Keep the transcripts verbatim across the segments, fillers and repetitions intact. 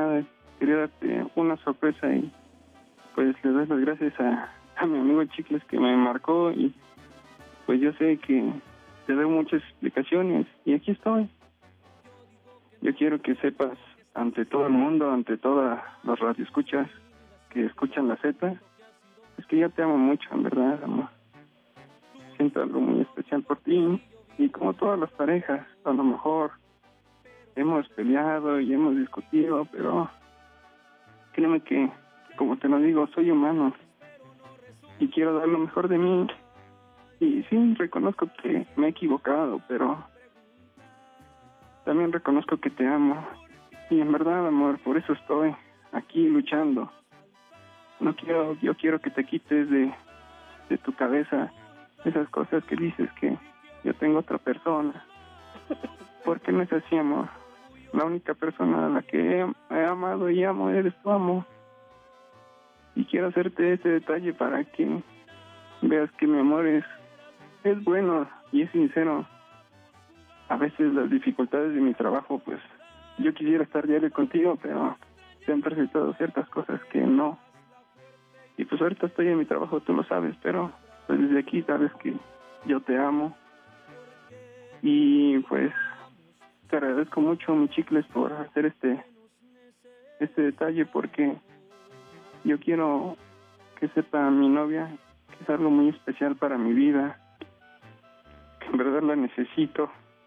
llamada. Quería darte una sorpresa y pues le doy las gracias a, a mi amigo Chicles que me marcó y pues yo sé que te doy muchas explicaciones y aquí estoy. Yo quiero que sepas ante todo el mundo, ante todas las radioescuchas que escuchan la Z, es que yo te amo mucho, en verdad, amor. Siento algo muy especial por ti y como todas las parejas, a lo mejor hemos peleado y hemos discutido, pero créeme que, como te lo digo, soy humano y quiero dar lo mejor de mí. Y sí, reconozco que me he equivocado, pero también reconozco que te amo. Y en verdad, amor, por eso estoy aquí luchando. No quiero, yo quiero que te quites de, de tu cabeza esas cosas que dices que yo tengo otra persona. Porque no es así, amor. La única persona a la que he, he amado y amo eres tu amor. Y quiero hacerte ese detalle para que veas que mi amor es, es bueno y es sincero. A veces las dificultades de mi trabajo, pues yo quisiera estar diario contigo, pero se han presentado ciertas cosas que no. Y pues ahorita estoy en mi trabajo, tú lo sabes, pero pues desde aquí sabes que yo te amo. Y pues te agradezco mucho, mi Chicles, por hacer este este detalle, porque yo quiero que sepa mi novia que es algo muy especial para mi vida, que en verdad la necesito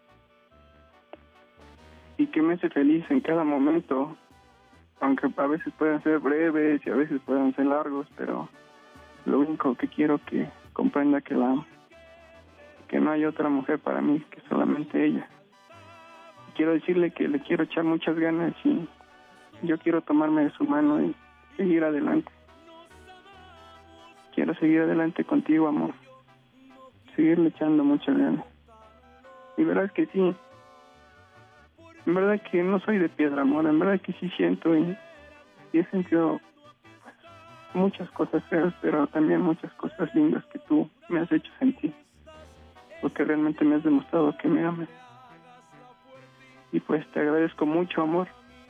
y que me hace feliz en cada momento, aunque a veces puedan ser breves y a veces puedan ser largos, pero lo único que quiero que comprenda que la amo, que no hay otra mujer para mí que solamente ella. Quiero decirle que le quiero echar muchas ganas y yo quiero tomarme de su mano y seguir adelante. Quiero seguir adelante contigo, amor. Seguirle echando muchas ganas. Y verás que sí. En verdad que no soy de piedra, amor. En verdad que sí siento y, y he sentido pues, muchas cosas feas, pero también muchas cosas lindas que tú me has hecho sentir. Porque realmente me has demostrado que me amas. Y pues te agradezco mucho, amor.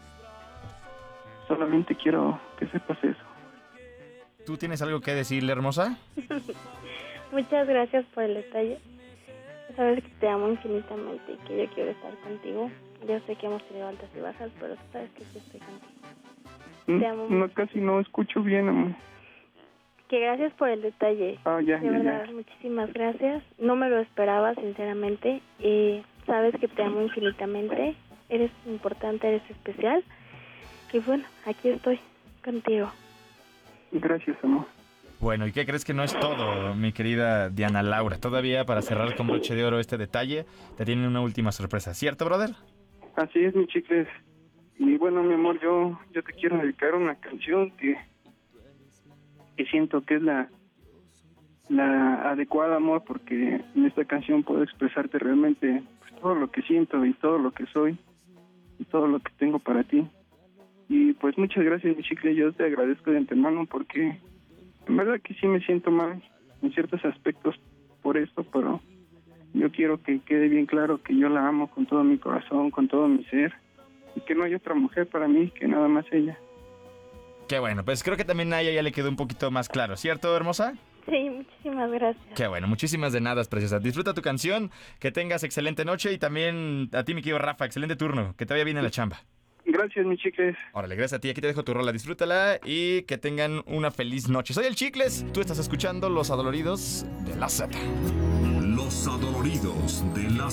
Solamente quiero que sepas eso. ¿Tú tienes algo que decirle, hermosa? Muchas gracias por el detalle. Sabes que te amo infinitamente y que yo quiero estar contigo. Yo sé que hemos tenido altas y bajas, pero tú sabes que sí estoy contigo. Te amo. No, casi no escucho bien, amor. Que gracias por el detalle. Ah, ya, de ya, verdad, ya. Muchísimas gracias. No me lo esperaba, sinceramente. Eh, sabes que te amo infinitamente. Eres importante, eres especial. Y bueno, aquí estoy contigo. Gracias, amor. Bueno, ¿y qué crees que no es todo, mi querida Diana Laura? Todavía para cerrar con broche de oro este detalle, te tienen una última sorpresa, ¿cierto, brother? Así es, mi Chicles. Y bueno, mi amor, yo yo te quiero dedicar una canción que, que siento que es la, la adecuada, amor, porque en esta canción puedo expresarte realmente pues, todo lo que siento y todo lo que soy y todo lo que tengo para ti. Y pues muchas gracias, mi Chicle. Yo te agradezco de antemano porque en verdad que sí me siento mal en ciertos aspectos por esto, pero yo quiero que quede bien claro que yo la amo con todo mi corazón, con todo mi ser, y que no hay otra mujer para mí que nada más ella. Qué bueno, pues creo que también a ella ya le quedó un poquito más claro, ¿cierto, hermosa? Sí, muchísimas gracias. Qué bueno, muchísimas de nada, preciosa. Disfruta tu canción, que tengas excelente noche y también a ti, mi querido Rafa, excelente turno, que te vaya bien en la chamba. Gracias, mi Chicles. Órale, gracias a ti, aquí te dejo tu rola, disfrútala y que tengan una feliz noche. Soy el Chicles, tú estás escuchando Los Adoloridos de la Z. Los Adoloridos de la